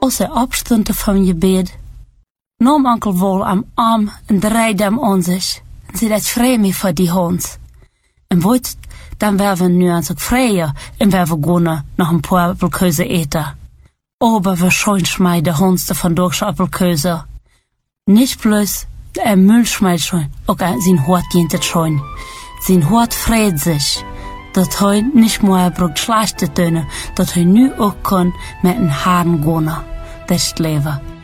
Als hij opstond van je bed, nam onkel Wol am arm en draaide hem aan zich. En zei, dat vreemd voor die hond. En weet, dan werden we nu eens ook vrijer en werden we gaan nog een paar appelkeuze eten. Aber wahrscheinlich schmeißt der Hund von deutscher Appelköse. Nicht bloß der Müll schmeißt schon, auch sein Hort geht es schon. Sein Hort freut sich, dass er nicht mehr braucht schlechte Töne, dass er nu auch kann mit den Haaren gehen. Das Leben.